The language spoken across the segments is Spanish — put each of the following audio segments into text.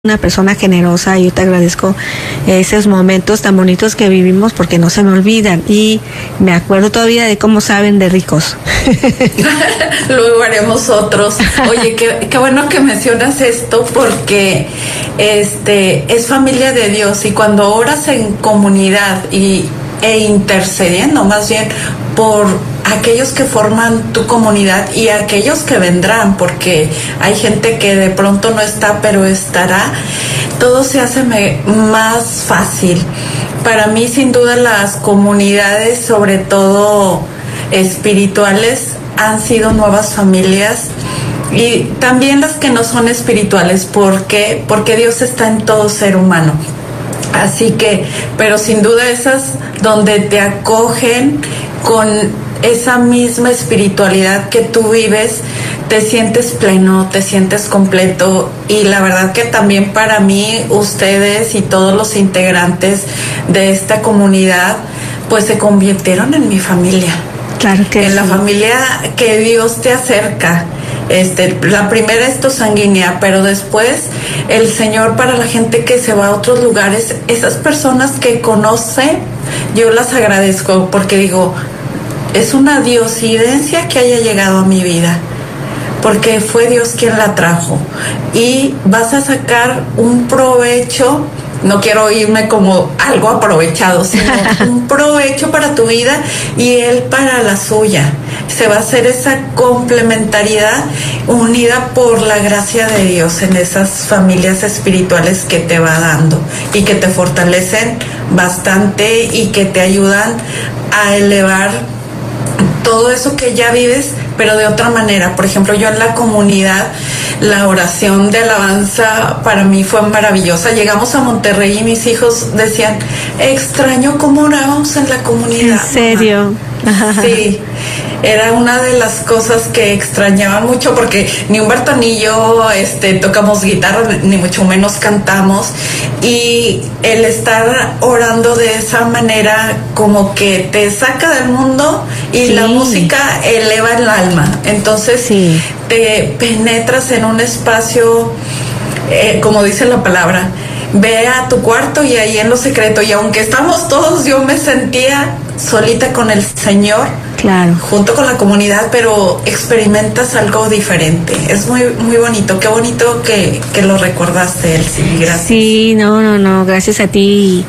una persona generosa y yo te agradezco esos momentos tan bonitos que vivimos porque no se me olvidan y me acuerdo todavía de cómo saben de ricos. Luego haremos otros. Oye, qué bueno que mencionas esto porque es familia de Dios y cuando oras en comunidad e intercediendo más bien por aquellos que forman tu comunidad y aquellos que vendrán, porque hay gente que de pronto no está, pero estará, todo se hace más fácil. Para mí, sin duda, las comunidades, sobre todo espirituales, han sido nuevas familias y también las que no son espirituales. ¿Por qué? Porque Dios está en todo ser humano. Así que, pero sin duda esas donde te acogen con esa misma espiritualidad que tú vives, te sientes pleno, te sientes completo y la verdad que también para mí ustedes y todos los integrantes de esta comunidad pues se convirtieron en mi familia. Claro que en la familia que Dios te acerca. La primera es tu sanguínea, pero después el Señor para la gente que se va a otros lugares, esas personas que conoce, yo las agradezco porque digo, es una diosidencia que haya llegado a mi vida, porque fue Dios quien la trajo y vas a sacar un provecho. No quiero irme como algo aprovechado, sino un provecho para tu vida y Él para la suya. Se va a hacer esa complementariedad unida por la gracia de Dios en esas familias espirituales que te va dando y que te fortalecen bastante y que te ayudan a elevar todo eso que ya vives, pero de otra manera. Por ejemplo, yo en la comunidad, la oración de alabanza para mí fue maravillosa. Llegamos a Monterrey y mis hijos decían, extraño cómo orábamos en la comunidad. ¿En serio? Sí, era una de las cosas que extrañaba mucho porque ni Humberto ni yo tocamos guitarra, ni mucho menos cantamos, y el estar orando de esa manera como que te saca del mundo y sí, la música eleva el alma, entonces sí, te penetras en un espacio, como dice la palabra, ve a tu cuarto y ahí en lo secreto, y aunque estamos todos, yo me sentía solita con el Señor, claro, junto con la comunidad, pero experimentas algo diferente. Es muy muy bonito. Qué bonito que lo recordaste, Elsie. Gracias. Sí, no, gracias a ti.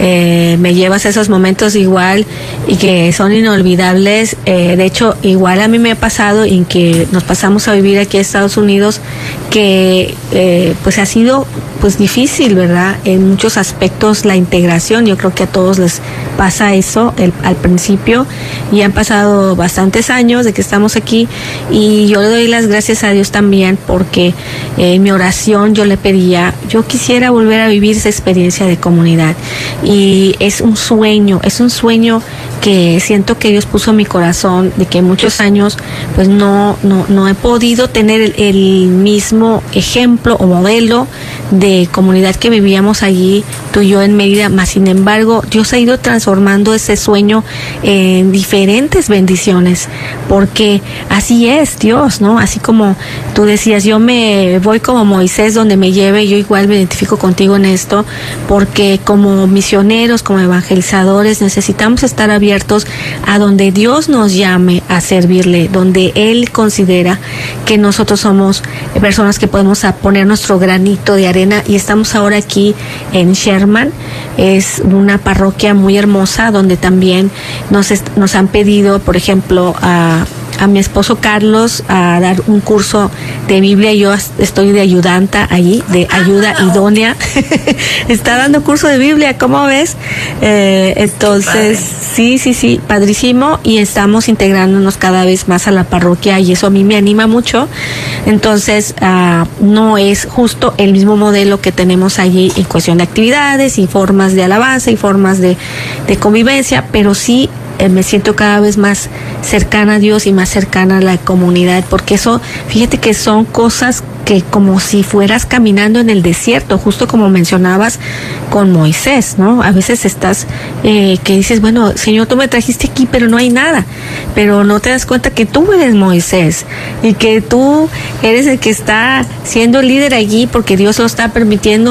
Me llevas a esos momentos igual y que son inolvidables. De hecho, igual a mí me ha pasado en que nos pasamos a vivir aquí a Estados Unidos, que pues ha sido pues difícil, ¿verdad? En muchos aspectos la integración. Yo creo que a todos les pasa eso al principio, y han pasado bastantes años de que estamos aquí, y yo le doy las gracias a Dios también porque en mi oración yo le pedía, yo quisiera volver a vivir esa experiencia de comunidad, y es un sueño que siento que Dios puso en mi corazón, de que muchos años pues no he podido tener el mismo ejemplo o modelo de comunidad que vivíamos allí, tú y yo en Mérida, más sin embargo Dios ha ido transformando ese sueño en diferentes bendiciones, porque así es Dios, ¿no? Así como tú decías, yo me voy como Moisés donde me lleve, yo igual me identifico contigo en esto, porque como misioneros, como evangelizadores, necesitamos estar abiertos a donde Dios nos llame a servirle, donde Él considera que nosotros somos personas que podemos poner nuestro granito de arena, y estamos ahora aquí en Sherman. Es una parroquia muy hermosa donde también nos han pedido, por ejemplo, a mi esposo Carlos a dar un curso de Biblia. Yo estoy de ayudanta allí, de ayuda idónea. Está dando curso de Biblia, ¿cómo ves? Entonces, sí, padrísimo, y estamos integrándonos cada vez más a la parroquia y eso a mí me anima mucho. Entonces, no es justo el mismo modelo que tenemos allí en cuestión de actividades y formas de alabanza y formas de convivencia, pero sí me siento cada vez más cercana a Dios y más cercana a la comunidad, porque eso, fíjate que son cosas que como si fueras caminando en el desierto, justo como mencionabas, con Moisés, ¿no? A veces estás que dices, bueno, Señor, tú me trajiste aquí, pero no hay nada, pero no te das cuenta que tú eres Moisés y que tú eres el que está siendo líder allí porque Dios lo está permitiendo